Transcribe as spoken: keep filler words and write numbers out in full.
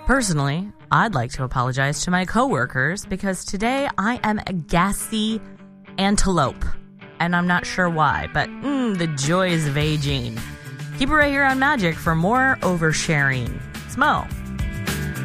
Personally, I'd like to apologize to my coworkers because today I am a gassy antelope. And I'm not sure why, but mm, the joys of aging. Keep it right here on Magic for more oversharing. Smo.